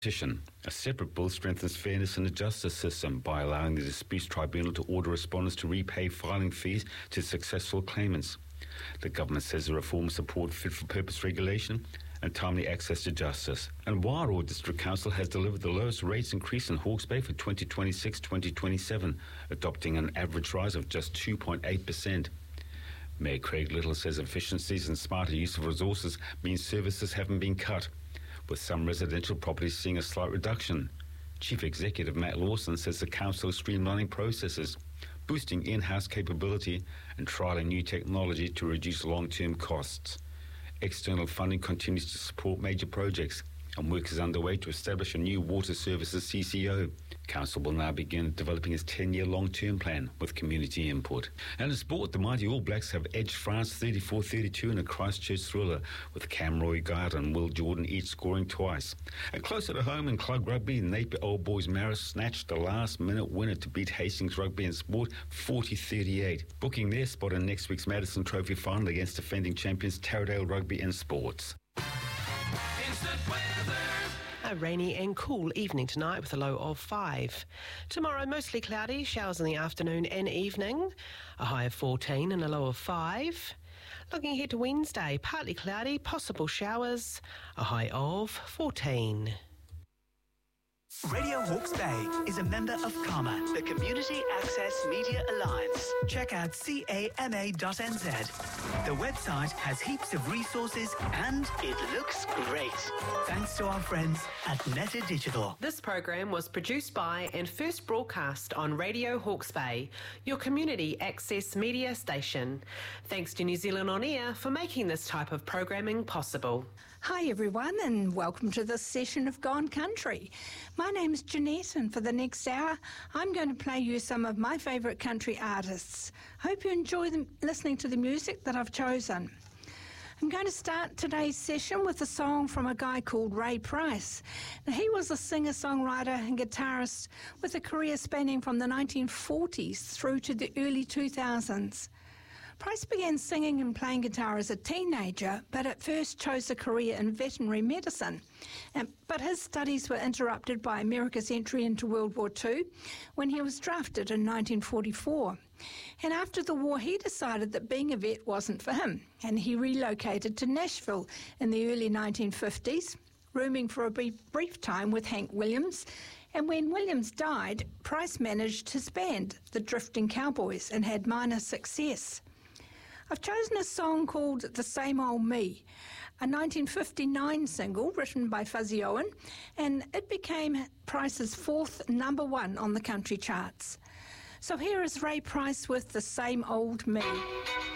A separate bill strengthens fairness in the justice system by allowing the disputes tribunal to order respondents to repay filing fees to successful claimants. The government says the reform support fit-for-purpose regulation and timely access to justice. And Wairoa District Council has delivered the lowest rates increase in Hawke's Bay for 2026-2027, adopting an average rise of just 2.8%. Mayor Craig Little says efficiencies and smarter use of resources means services haven't been cut, with some residential properties seeing a slight reduction. Chief Executive Matt Lawson says the council is streamlining processes, boosting in-house capability and trialling new technology to reduce long-term costs. External funding continues to support major projects, and work is underway to establish a new water services CCO. Council will now begin developing its 10-year long-term plan with community input. And in sport, the mighty All Blacks have edged France 34-32 in a Christchurch thriller, with Cam Roigard and Will Jordan each scoring twice. And closer to home in club rugby, Napier Old Boys Marist snatched the last-minute winner to beat Hastings Rugby and Sport 40-38, booking their spot in next week's Madison Trophy final against defending champions Taradale Rugby and Sports. A rainy and cool evening tonight with a low of 5. Tomorrow, mostly cloudy, showers in the afternoon and evening, a high of 14 and a low of 5. Looking ahead to Wednesday, partly cloudy, possible showers, a high of 14. Radio Hawke's Bay is a member of CAMA, the Community Access Media Alliance. Check out cama.nz. The website has heaps of resources and it looks great. Thanks to our friends at Meta Digital. This program was produced by and first broadcast on Radio Hawke's Bay, your community access media station. Thanks to New Zealand On Air for making this type of programming possible. Hi everyone, and welcome to this session of Gone Country. My name's Jeanette, and for the next hour I'm going to play you some of my favourite country artists. Hope you enjoy listening to the music that I've chosen. I'm going to start today's session with a song from a guy called Ray Price. Now, he was a singer-songwriter and guitarist with a career spanning from the 1940s through to the early 2000s. Price began singing and playing guitar as a teenager, but at first chose a career in veterinary medicine. But his studies were interrupted by America's entry into World War II when he was drafted in 1944. And after the war, he decided that being a vet wasn't for him, and he relocated to Nashville in the early 1950s, rooming for a brief time with Hank Williams. And when Williams died, Price managed his band, the Drifting Cowboys, and had minor success. I've chosen a song called The Same Old Me, a 1959 single written by Fuzzy Owen, and it became Price's fourth number one on the country charts. So here is Ray Price with The Same Old Me.